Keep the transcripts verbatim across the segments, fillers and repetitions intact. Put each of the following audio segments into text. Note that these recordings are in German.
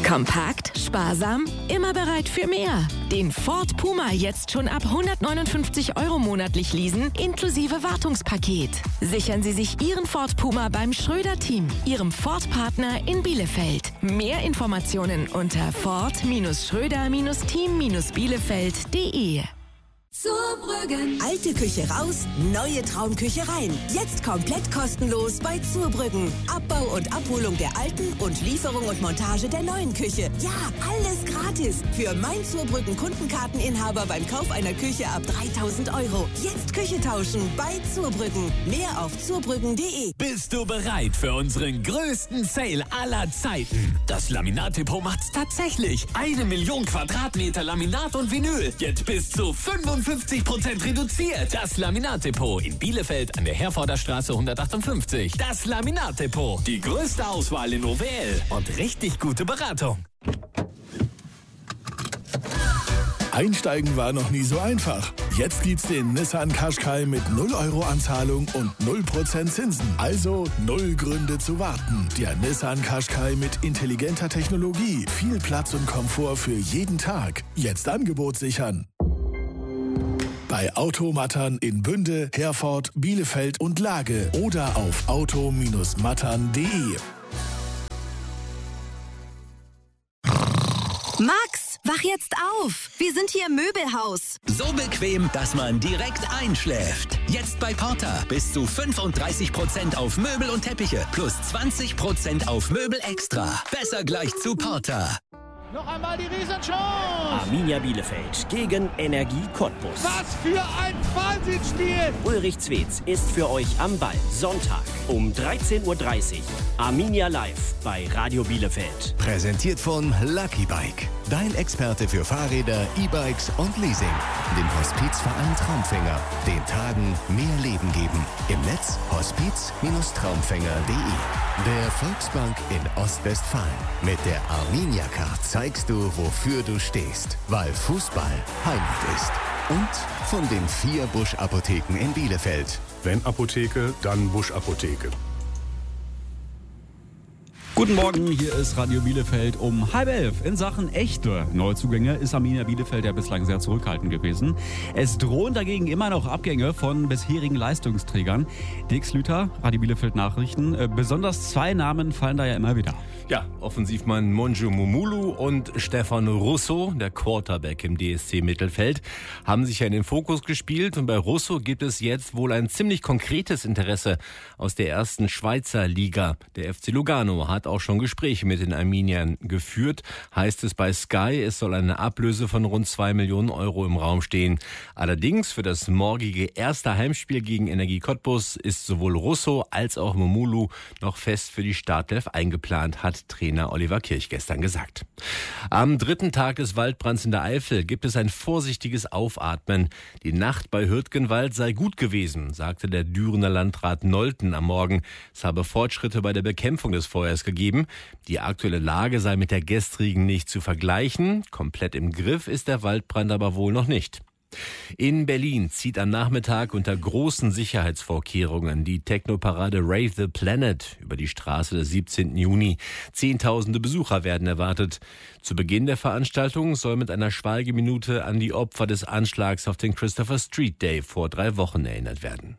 Kompakt, sparsam, immer bereit für mehr. Den Ford Puma jetzt schon ab hundertneunundfünfzig Euro monatlich leasen, inklusive Wartungspaket. Sichern Sie sich Ihren Ford Puma beim Schröder-Team, Ihrem Ford-Partner in Bielefeld. Mehr Informationen unter ford-schröder-team-bielefeld punkt de. Zurbrüggen. Alte Küche raus, neue Traumküche rein. Jetzt komplett kostenlos bei Zurbrüggen. Abbau und Abholung der alten und Lieferung und Montage der neuen Küche. Ja, alles gratis. Für mein Zurbrüggen Kundenkarteninhaber beim Kauf einer Küche ab dreitausend Euro. Jetzt Küche tauschen bei Zurbrüggen. Mehr auf zurbrüggen punkt de. Bist du bereit für unseren größten Sale aller Zeiten? Das Laminat-Depot macht's tatsächlich. Eine Million Quadratmeter Laminat und Vinyl. Jetzt bis zu fünfundfünfzig Prozent reduziert. Das Laminat-Depot in Bielefeld an der Herforder Straße hundertachtundfünfzig. Das Laminat-Depot. Die größte Auswahl in O W L und richtig gute Beratung. Einsteigen war noch nie so einfach. Jetzt gibt's den Nissan Qashqai mit null Euro Anzahlung und null Prozent Zinsen. Also null Gründe zu warten. Der Nissan Qashqai mit intelligenter Technologie. Viel Platz und Komfort für jeden Tag. Jetzt Angebot sichern. Bei Automattern in Bünde, Herford, Bielefeld und Lage oder auf auto mattern punkt de. Max, wach jetzt auf! Wir sind hier im Möbelhaus. So bequem, dass man direkt einschläft. Jetzt bei Porter bis zu fünfunddreißig Prozent auf Möbel und Teppiche plus zwanzig Prozent auf Möbel extra. Besser gleich zu Porter. Noch einmal die Riesenchance! Arminia Bielefeld gegen Energie Cottbus. Was für ein Wahnsinnsspiel! Ulrich Zwetz ist für euch am Ball. Sonntag um dreizehn Uhr dreißig. Arminia Live bei Radio Bielefeld. Präsentiert von Lucky Bike. Dein Experte für Fahrräder, E-Bikes und Leasing. Dem Hospizverein Traumfänger. Den Tagen mehr Leben geben. Im Netz hospiz Traumfänger punkt de. Der Volksbank in Ostwestfalen. Mit der Arminia Card zeigst du, wofür du stehst. Weil Fußball Heimat ist. Und von den vier Busch-Apotheken in Bielefeld. Wenn Apotheke, dann Busch-Apotheke. Guten Morgen, hier ist Radio Bielefeld um halb elf. In Sachen echte Neuzugänge ist Arminia Bielefeld ja bislang sehr zurückhaltend gewesen. Es drohen dagegen immer noch Abgänge von bisherigen Leistungsträgern. Dix Lüther, Radio Bielefeld Nachrichten. Äh, besonders zwei Namen fallen da ja immer wieder. Ja, Offensivmann Monju Mumulu und Stefan Russo, der Quarterback im D S C Mittelfeld, haben sich ja in den Fokus gespielt. Und bei Russo gibt es jetzt wohl ein ziemlich konkretes Interesse aus der ersten Schweizer Liga. Der F C Lugano hat auch schon Gespräche mit den Arminiern geführt. Heißt es bei Sky, es soll eine Ablöse von rund zwei Millionen Euro im Raum stehen. Allerdings für das morgige erste Heimspiel gegen Energie Cottbus ist sowohl Russo als auch Mumulu noch fest für die Startelf eingeplant, hat Trainer Oliver Kirch gestern gesagt. Am dritten Tag des Waldbrands in der Eifel gibt es ein vorsichtiges Aufatmen. Die Nacht bei Hürtgenwald sei gut gewesen, sagte der Dürener Landrat Nolten am Morgen. Es habe Fortschritte bei der Bekämpfung des Feuers gegeben. Die aktuelle Lage sei mit der gestrigen nicht zu vergleichen. Komplett im Griff ist der Waldbrand aber wohl noch nicht. In Berlin zieht am Nachmittag unter großen Sicherheitsvorkehrungen die Technoparade Rave the Planet über die Straße des siebzehnten Juni. Zehntausende Besucher werden erwartet. Zu Beginn der Veranstaltung soll mit einer Schweigeminute an die Opfer des Anschlags auf den Christopher Street Day vor drei Wochen erinnert werden.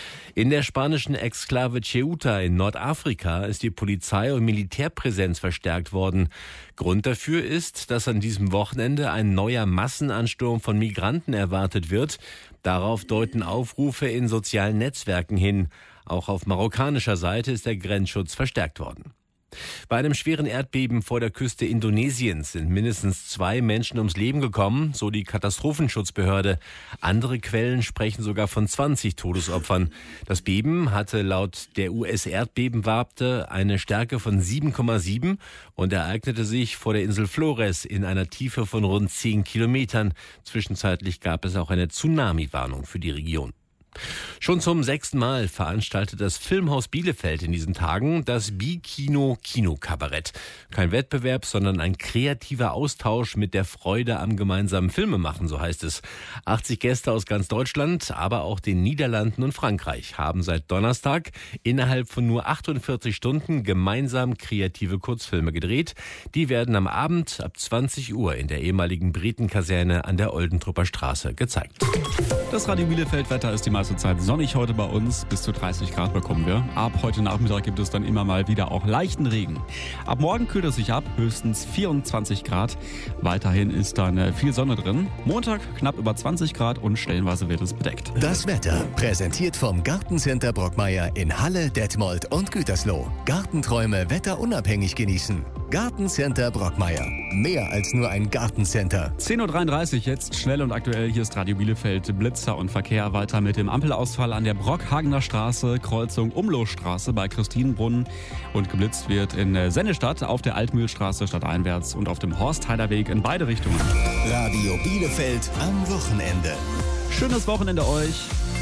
In der spanischen Exklave Ceuta in Nordafrika ist die Polizei- und Militärpräsenz verstärkt worden. Grund dafür ist, dass an diesem Wochenende ein neuer Massenansturm von Migranten erwartet wird. Darauf deuten Aufrufe in sozialen Netzwerken hin. Auch auf marokkanischer Seite ist der Grenzschutz verstärkt worden. Bei einem schweren Erdbeben vor der Küste Indonesiens sind mindestens zwei Menschen ums Leben gekommen, so die Katastrophenschutzbehörde. Andere Quellen sprechen sogar von zwanzig Todesopfern. Das Beben hatte laut der U S-Erdbebenwarte eine Stärke von sieben Komma sieben und ereignete sich vor der Insel Flores in einer Tiefe von rund zehn Kilometern. Zwischenzeitlich gab es auch eine Tsunami-Warnung für die Region. Schon zum sechsten Mal veranstaltet das Filmhaus Bielefeld in diesen Tagen das Bi-Kino Kinokabarett. Kein Wettbewerb, sondern ein kreativer Austausch mit der Freude am gemeinsamen Filmemachen, so heißt es. achtzig Gäste aus ganz Deutschland, aber auch den Niederlanden und Frankreich haben seit Donnerstag innerhalb von nur achtundvierzig Stunden gemeinsam kreative Kurzfilme gedreht. Die werden am Abend ab zwanzig Uhr in der ehemaligen Britenkaserne an der Oldentrupper Straße gezeigt. Das Radio Bielefeld-Wetter ist die meiste Zeit sonnig heute bei uns. Bis zu dreißig Grad bekommen wir. Ab heute Nachmittag gibt es dann immer mal wieder auch leichten Regen. Ab morgen kühlt es sich ab, höchstens vierundzwanzig Grad. Weiterhin ist dann viel Sonne drin. Montag knapp über zwanzig Grad und stellenweise wird es bedeckt. Das Wetter präsentiert vom Gartencenter Brockmeier in Halle, Detmold und Gütersloh. Gartenträume wetterunabhängig genießen. Gartencenter Brockmeier. Mehr als nur ein Gartencenter. zehn Uhr dreiunddreißig jetzt, schnell und aktuell. Hier ist Radio Bielefeld, Blitzer und Verkehr. Weiter mit dem Ampelausfall an der Brockhagener Straße, Kreuzung Umlohstraße bei Christinenbrunnen. Und geblitzt wird in Sennestadt auf der Altmühlstraße stadteinwärts und auf dem Horstheider-Weg in beide Richtungen. Radio Bielefeld am Wochenende. Schönes Wochenende euch.